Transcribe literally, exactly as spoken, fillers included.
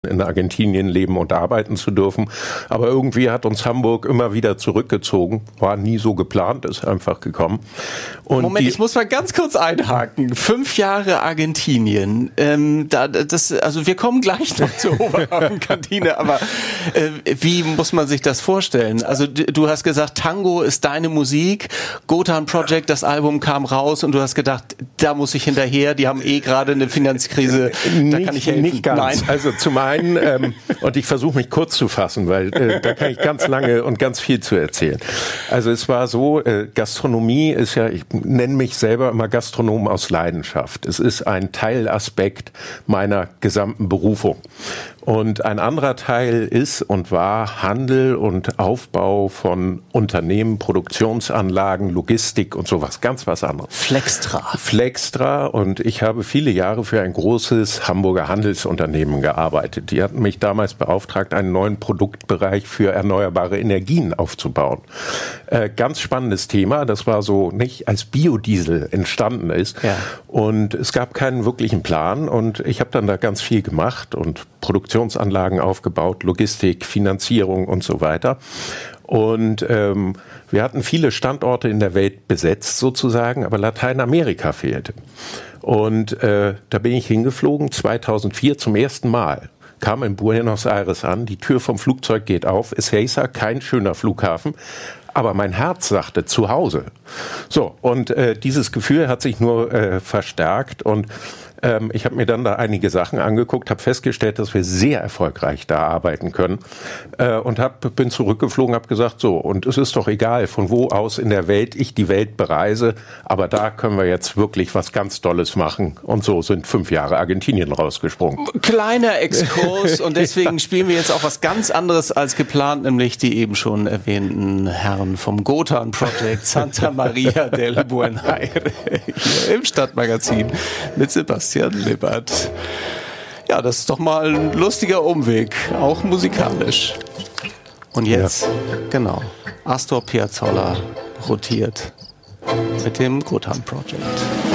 in Argentinien leben und arbeiten zu dürfen. Aber irgendwie hat uns Hamburg immer wieder zurückgezogen. War nie so geplant, ist einfach gekommen. Und Moment, ich muss mal ganz kurz einhaken. Fünf Jahre Argentinien. Ähm, da, das, also wir kommen gleich noch zur Oberhafenkantine, aber äh, wie muss man sich das vorstellen? Also du hast gesagt, Tango ist deine Musik. Gothan Project, das Album kam raus und du hast gedacht, da muss ich hinterher. Die haben eh gerade eine Finanzkrise. Da nicht, kann ich helfen. Nicht ganz. Nein. Also zum einen Ähm, und ich versuche mich kurz zu fassen, weil äh, da kann ich ganz lange und ganz viel zu erzählen. Also es war so, äh, Gastronomie ist ja, ich nenne mich selber immer Gastronom aus Leidenschaft. Es ist ein Teilaspekt meiner gesamten Berufung. Und ein anderer Teil ist und war Handel und Aufbau von Unternehmen, Produktionsanlagen, Logistik und sowas, ganz was anderes. Flextra. Flextra, und ich habe viele Jahre für ein großes Hamburger Handelsunternehmen gearbeitet. Die hatten mich damals beauftragt, einen neuen Produktbereich für erneuerbare Energien aufzubauen. Äh, ganz spannendes Thema, das war so nicht als Biodiesel entstanden ist. Ja. Und es gab keinen wirklichen Plan und ich habe dann da ganz viel gemacht und Produktionsanlagen aufgebaut, Logistik, Finanzierung und so weiter. Und ähm, wir hatten viele Standorte in der Welt besetzt sozusagen, aber Lateinamerika fehlte. Und äh, da bin ich hingeflogen, zweitausendvier zum ersten Mal. Kam in Buenos Aires an, die Tür vom Flugzeug geht auf, Ezeiza, kein schöner Flughafen, aber mein Herz sagte zu Hause. So, und äh, dieses Gefühl hat sich nur äh, verstärkt und ähm, ich habe mir dann da einige Sachen angeguckt, habe festgestellt, dass wir sehr erfolgreich da arbeiten können äh, und hab, bin zurückgeflogen, habe gesagt, so, und es ist doch egal, von wo aus in der Welt ich die Welt bereise, aber da können wir jetzt wirklich was ganz Tolles machen. Und so sind fünf Jahre Argentinien rausgesprungen. Kleiner Exkurs und deswegen spielen wir jetzt auch was ganz anderes als geplant, nämlich die eben schon erwähnten Herren vom Gothan Project Santa Maria del Buen Aire hier im Stadtmagazin mit Sebastian Lippert. Ja, das ist doch mal ein lustiger Umweg, auch musikalisch. Und jetzt, ja. Genau, Astor Piazzolla rotiert mit dem Gothan Project.